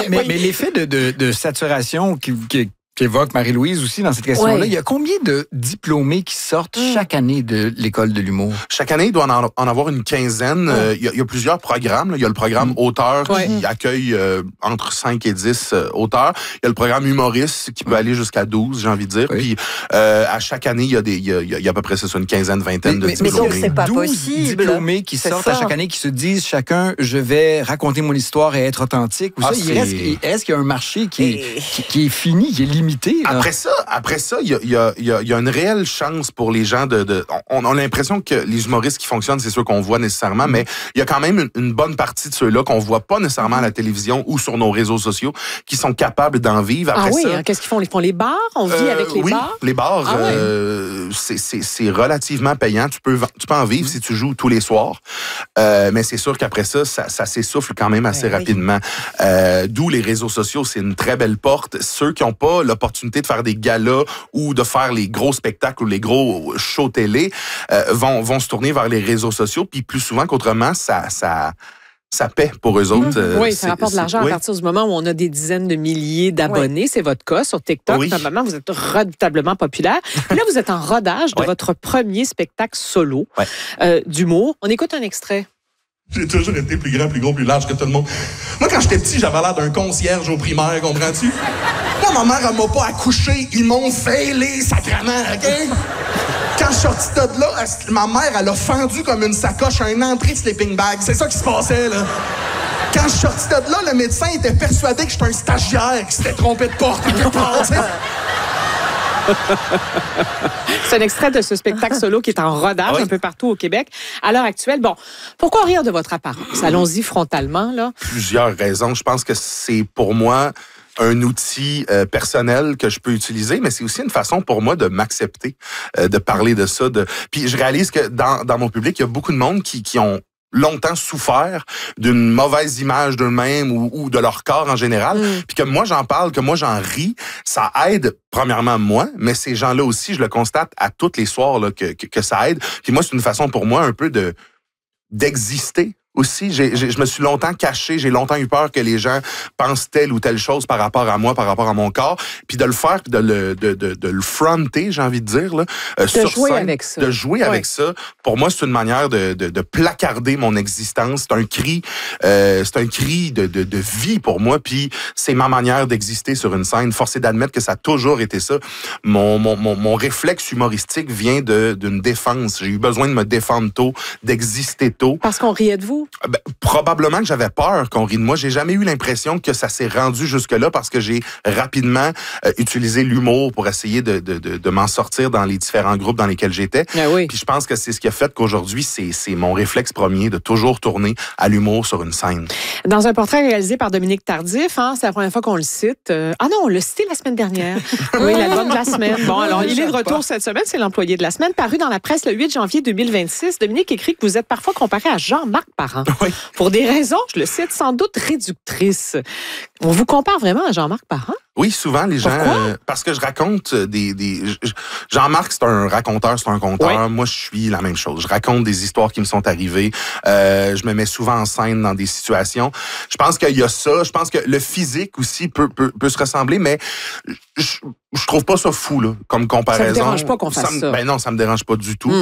mais l'effet de saturation qu'évoque Marie-Louise aussi dans cette question-là, il y a combien de diplômés qui sortent chaque année de l'école de l'humour? Chaque année, il doit en avoir une quinzaine. Il y a plusieurs programmes. Il y a le programme auteur qui accueille entre 5 et 10 auteurs. Il y a le programme humoriste qui peut aller jusqu'à 12, j'ai envie de dire. Puis à chaque année, il y a à peu près une quinzaine, vingtaine de diplômés. Mais donc, c'est pas 12 possible. diplômés qui sortent à chaque année, qui se disent chacun, je vais raconter mon histoire et être authentique. Est-ce qu'il y a un marché qui est fini, qui est limité? Après ça, il y a une réelle chance pour les gens on a l'impression que les humoristes qui fonctionnent, c'est ceux qu'on voit nécessairement, mais il y a quand même une bonne partie de ceux-là qu'on voit pas nécessairement à la télévision ou sur nos réseaux sociaux qui sont capables d'en vivre. Après ça, qu'est-ce qu'ils font? Ils font les bars? On vit avec les bars? Les bars, c'est relativement payant. Tu peux en vivre si tu joues tous les soirs. Mais c'est sûr qu'après ça s'essouffle quand même assez rapidement. D'où les réseaux sociaux, c'est une très belle porte. Ceux qui n'ont pas l'opportunité de faire des galas ou de faire les gros spectacles ou les gros shows télé vont se tourner vers les réseaux sociaux. Puis plus souvent qu'autrement, ça paie pour eux autres. Oui, ça rapporte de l'argent à partir du moment où on a des dizaines de milliers d'abonnés. Oui. C'est votre cas sur TikTok. Oui. Normalement, vous êtes redoutablement populaire. Puis là, vous êtes en rodage de votre premier spectacle solo d'humour. On écoute un extrait. J'ai toujours été plus grand, plus gros, plus large que tout le monde. Moi, quand j'étais petit, j'avais l'air d'un concierge au primaire, comprends-tu? Moi, ma mère, elle m'a pas accouché. Ils m'ont fêlé, sacrement, OK? Quand je suis sorti de là, ma mère, elle a fendu comme une sacoche un entrée de sleeping bag. C'est ça qui se passait, là. Quand je suis sorti de là, le médecin était persuadé que j'étais un stagiaire qui s'était trompé de porte. C'est un extrait de ce spectacle solo qui est en rodage un peu partout au Québec. À l'heure actuelle, pourquoi rire de votre apparence? Allons-y frontalement, là. Plusieurs raisons. Je pense que c'est pour moi un outil personnel que je peux utiliser, mais c'est aussi une façon pour moi de m'accepter, de parler de ça. Puis je réalise que dans mon public, il y a beaucoup de monde qui ont longtemps souffert d'une mauvaise image d'eux-mêmes ou de leur corps en général, puis que moi j'en parle, que moi j'en ris, ça aide premièrement moi, mais ces gens-là aussi, je le constate à tous les soirs là, que ça aide. Puis moi, c'est une façon pour moi un peu d'exister. Aussi, je me suis longtemps caché, j'ai longtemps eu peur que les gens pensent telle ou telle chose par rapport à moi, par rapport à mon corps, puis de le faire, puis de le fronter, j'ai envie de dire, là, sur jouer scène, avec ça. de jouer avec ça. Pour moi, c'est une manière de placarder mon existence. C'est un cri de vie pour moi, puis c'est ma manière d'exister sur une scène. Force est d'admettre que ça a toujours été ça. Mon réflexe humoristique vient d'une défense. J'ai eu besoin de me défendre tôt, d'exister tôt. Parce qu'on riait de vous? Probablement que j'avais peur qu'on rie de moi. J'ai jamais eu l'impression que ça s'est rendu jusque-là parce que j'ai rapidement utilisé l'humour pour essayer de m'en sortir dans les différents groupes dans lesquels j'étais. Puis je pense que c'est ce qui a fait qu'aujourd'hui, c'est mon réflexe premier de toujours tourner à l'humour sur une scène. Dans un portrait réalisé par Dominique Tardif, c'est la première fois qu'on le cite. On l'a cité la semaine dernière. Oui, l'album de la semaine. Bon, alors, il est de retour cette semaine. C'est l'employé de la semaine. Paru dans la presse le 8 janvier 2026. Dominique écrit que vous êtes parfois comparé à Jean-Marc Parent. Oui. Pour des raisons, je le cite, sans doute réductrices. On vous compare vraiment à Jean-Marc Parent? Oui, souvent, les gens... parce que je raconte Jean-Marc, c'est un raconteur, c'est un conteur. Oui. Moi, je suis la même chose. Je raconte des histoires qui me sont arrivées. Je me mets souvent en scène dans des situations. Je pense qu'il y a ça. Je pense que le physique aussi peut se ressembler, mais je trouve pas ça fou, là, comme comparaison. Ça me dérange pas qu'on fasse ça. Ben non, ça me dérange pas du tout.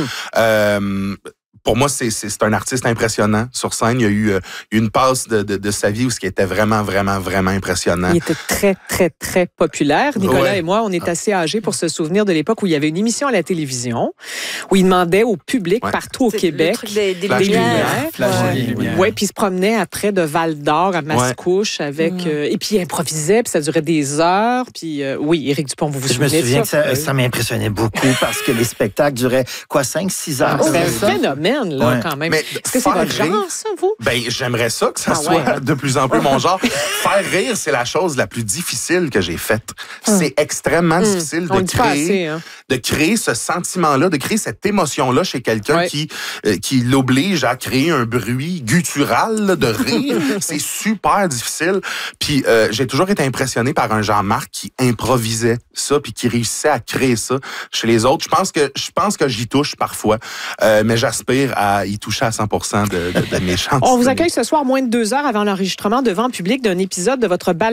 Pour moi, c'est un artiste impressionnant sur scène. Il y a eu une passe de sa vie où ce qui était vraiment, vraiment, vraiment impressionnant. Il était très, très, très populaire. Nicolas et moi, on est assez âgés pour se souvenir de l'époque où il y avait une émission à la télévision où il demandait au public partout au Québec des lumières. Oui, puis il se promenait après de Val-d'Or à Mascouche avec... et puis il improvisait, puis ça durait des heures. Puis oui, Éric Dupont, vous souvenez de ça? Je me souviens que ça m'impressionnait beaucoup parce que les spectacles duraient, 5-6 heures? C'est un phénomène. Là, quand même. Est-ce que c'est votre genre, ça, vous? Ben, j'aimerais ça que ça soit de plus en plus mon genre. Faire rire, c'est la chose la plus difficile que j'ai faite. C'est extrêmement difficile de créer ce sentiment-là, de créer cette émotion-là chez quelqu'un qui l'oblige à créer un bruit guttural là, de rire. C'est super difficile. Puis j'ai toujours été impressionné par un Jean-Marc qui improvisait ça puis qui réussissait à créer ça chez les autres. Je pense que j'y touche parfois, mais j'aspire à y toucher à 100% de mes chances. On vous accueille ce soir moins de 2 heures avant l'enregistrement devant le public d'un épisode de votre bal